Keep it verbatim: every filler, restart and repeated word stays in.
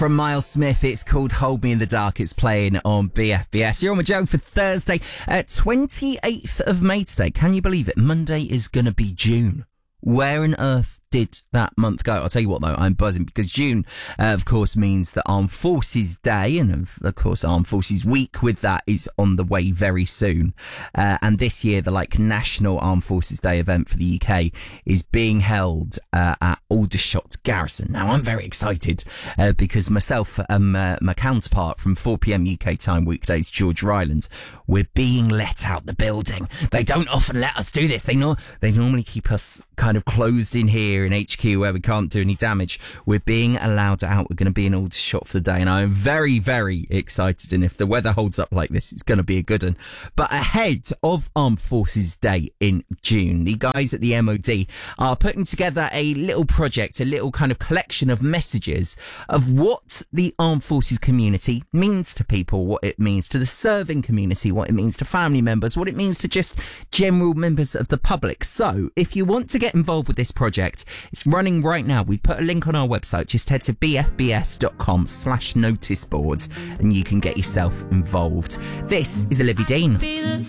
From Miles Smith, it's called Hold Me in the Dark. It's playing on B F B S. You're on with Joe for Thursday, uh, twenty-eighth of May today. Can you believe it? Monday is going to be June. Where on earth did that month go? I'll tell you what, though, I'm buzzing because June, uh, of course, means the Armed Forces Day, and of, of course, Armed Forces Week with that is on the way very soon. Uh, and this year, the like National Armed Forces Day event for the U K is being held uh, at Aldershot Garrison. Now, I'm very excited uh, because myself and uh, my counterpart from four p.m. U K time weekdays, George Ryland, we're being let out the building. They don't often let us do this. They know they normally keep us kind of closed in here in H Q where we can't do any damage. We're being allowed out. We're going to be in Aldershot for the day, and I'm very, very excited. And if the weather holds up like this, it's going to be a good one. But ahead of Armed Forces Day in June, the guys at the M O D are putting together a little project, a little kind of collection of messages of what the Armed Forces community means to people, what it means to the serving community, what it means to family members, what it means to just general members of the public. So if you want to get involved with this project, it's running right now. We've put a link on our website. Just head to bfbs.com slash notice boards and you can get yourself involved. This is Olivia Dean.